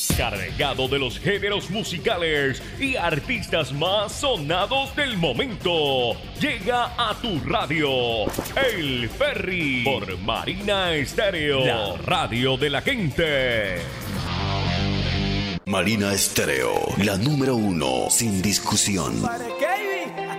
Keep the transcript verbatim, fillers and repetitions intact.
Cargado de los géneros musicales y artistas más sonados del momento. Llega a tu radio El Ferry por Marina Estéreo, la radio de la gente. Marina Estéreo, la número uno, sin discusión. ¿Para qué?